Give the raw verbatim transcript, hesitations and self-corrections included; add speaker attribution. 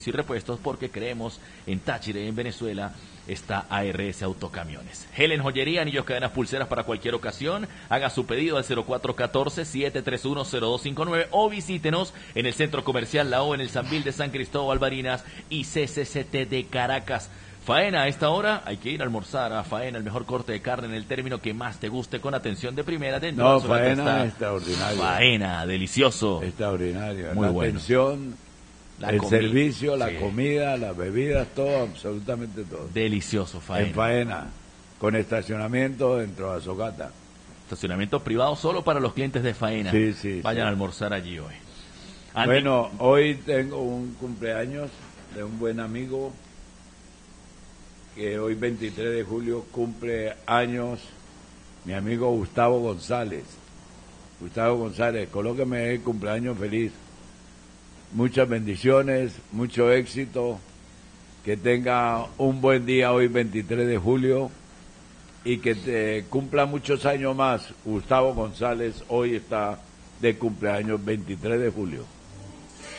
Speaker 1: y repuestos, porque creemos en Táchira y en Venezuela está A R S Autocamiones. Helen Joyería, anillos, cadenas, pulseras para cualquier ocasión. Haga su pedido al cero cuatro uno cuatro, siete tres uno, cero dos cinco nueve o visítenos en el Centro Comercial La O, en el Sambil de San Cristóbal, Barinas y C C C T de Caracas. Faena, a esta hora hay que ir a almorzar a Faena, el mejor corte de carne en el término que más te guste, con atención de primera. Dentro
Speaker 2: no,
Speaker 1: de
Speaker 2: Faena es extraordinario.
Speaker 1: Faena, delicioso.
Speaker 2: Extraordinario.
Speaker 1: Muy
Speaker 2: la
Speaker 1: bueno.
Speaker 2: Atención,
Speaker 1: La
Speaker 2: el
Speaker 1: comi-
Speaker 2: servicio, la
Speaker 1: sí.
Speaker 2: comida, las bebidas, todo, absolutamente todo.
Speaker 1: Delicioso, Faena.
Speaker 2: En Faena, con estacionamiento dentro de Azocata.
Speaker 1: Estacionamiento privado solo para los clientes de Faena.
Speaker 2: Sí, sí,
Speaker 1: Vayan
Speaker 2: sí.
Speaker 1: a almorzar allí hoy. Andy,
Speaker 2: Bueno, hoy tengo un cumpleaños de un buen amigo que hoy veintitrés de julio cumple años, mi amigo Gustavo González. Gustavo González, colóqueme el cumpleaños feliz. Muchas bendiciones, mucho éxito, que tenga un buen día hoy veintitrés de julio y que te cumpla muchos años más. Gustavo González hoy está de cumpleaños veintitrés de julio.